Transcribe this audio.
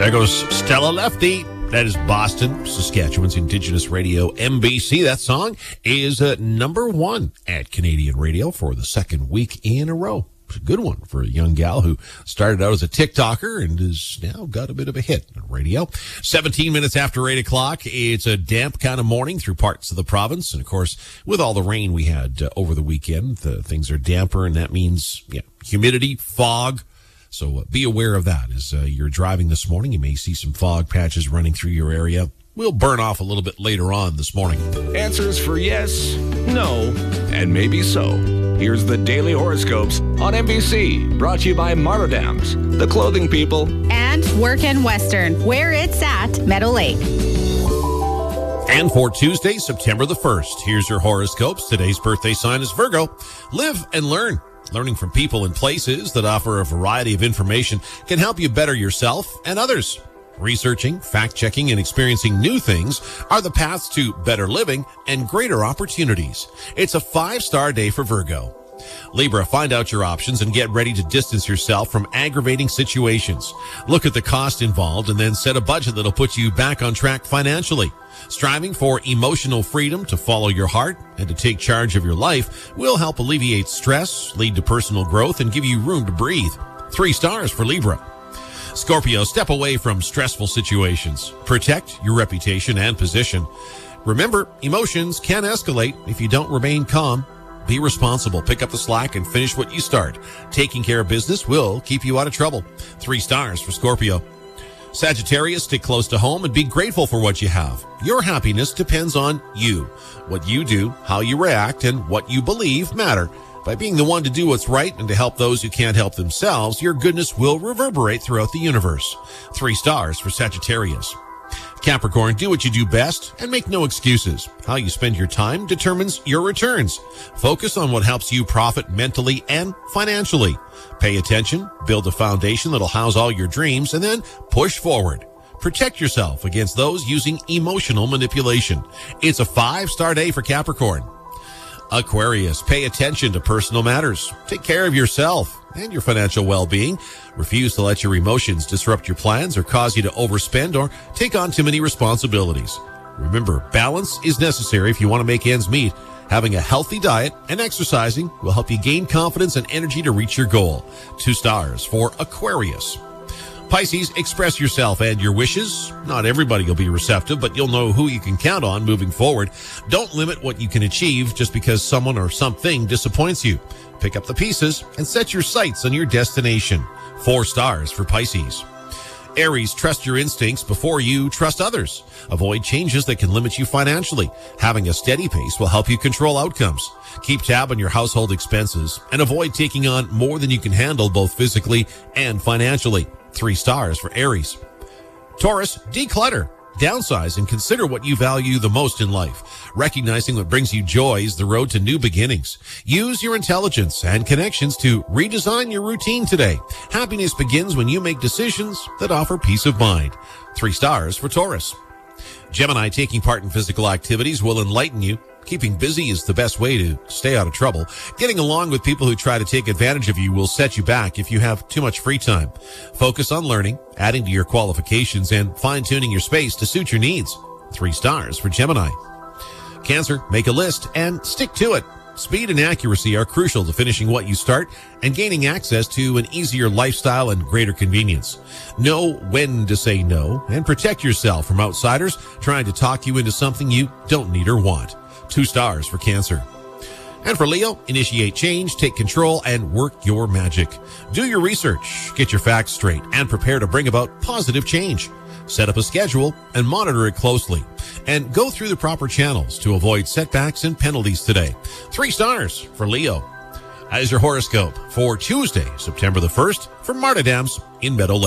There goes Stella Lefty. That is Boston, Saskatchewan's Indigenous Radio, MBC. That song is number one at Canadian radio for the second week in a row. It's a good one for a young gal who started out as a TikToker and has now got a bit of a hit on radio. 17 minutes after 8 o'clock. It's a damp kind of morning through parts of the province. And, of course, with all the rain we had over the weekend, things are damper, and that means humidity, fog. So be aware of that as you're driving this morning. You may see some fog patches running through your area. We'll burn off a little bit later on this morning. Answers for yes, no, and maybe so. Here's the Daily Horoscopes on NBC, brought to you by Martodams, the clothing people. And Work and Western, where it's at Meadow Lake. And for Tuesday, September the 1st, here's your horoscopes. Today's birthday sign is Virgo. Live and learn. Learning from people and places that offer a variety of information can help you better yourself and others. Researching, fact-checking, and experiencing new things are the paths to better living and greater opportunities. It's a 5-star day for Virgo. Libra, find out your options and get ready to distance yourself from aggravating situations. Look at the cost involved and then set a budget that'll put you back on track financially. Striving for emotional freedom to follow your heart and to take charge of your life will help alleviate stress, lead to personal growth, and give you room to breathe. 3 stars for Libra. Scorpio, step away from stressful situations. Protect your reputation and position. Remember, emotions can escalate if you don't remain calm. Be responsible, pick up the slack, and finish what you start. Taking care of business will keep you out of trouble. 3 stars for Scorpio. Sagittarius, stick close to home and be grateful for what you have. Your happiness depends on you. What you do, how you react, and what you believe matter. By being the one to do what's right and to help those who can't help themselves, your goodness will reverberate throughout the universe. 3 stars for Sagittarius. Capricorn, do what you do best and make no excuses. How you spend your time determines your returns. Focus on what helps you profit mentally and financially. Pay attention, build a foundation that'll house all your dreams, and then push forward. Protect yourself against those using emotional manipulation. It's a 5-star day for Capricorn. Aquarius, pay attention to personal matters. Take care of yourself and your financial well-being. Refuse to let your emotions disrupt your plans or cause you to overspend or take on too many responsibilities. Remember, balance is necessary if you want to make ends meet. Having a healthy diet and exercising will help you gain confidence and energy to reach your goal. 2 stars for Aquarius. Pisces, express yourself and your wishes. Not everybody will be receptive, but you'll know who you can count on moving forward. Don't limit what you can achieve just because someone or something disappoints you. Pick up the pieces and set your sights on your destination. 4 stars for Pisces. Aries, trust your instincts before you trust others. Avoid changes that can limit you financially. Having a steady pace will help you control outcomes. Keep tab on your household expenses and avoid taking on more than you can handle both physically and financially. 3 stars for Aries. Taurus, declutter, downsize, and consider what you value the most in life. Recognizing what brings you joy is the road to new beginnings. Use your intelligence and connections to redesign your routine today. Happiness begins when you make decisions that offer peace of mind. 3 stars for Taurus. Gemini, taking part in physical activities will enlighten you. Keeping busy is the best way to stay out of trouble. Getting along with people who try to take advantage of you will set you back if you have too much free time. Focus on learning, adding to your qualifications, and fine-tuning your space to suit your needs. 3 stars for Gemini. Cancer, make a list and stick to it. Speed and accuracy are crucial to finishing what you start and gaining access to an easier lifestyle and greater convenience. Know when to say no and protect yourself from outsiders trying to talk you into something you don't need or want. 2 stars for Cancer. And for Leo, initiate change, take control, and work your magic. Do your research, get your facts straight, and prepare to bring about positive change. Set up a schedule and monitor it closely. And go through the proper channels to avoid setbacks and penalties today. 3 stars for Leo. As your horoscope for Tuesday, September the 1st, from Martodams in Meadow Lake.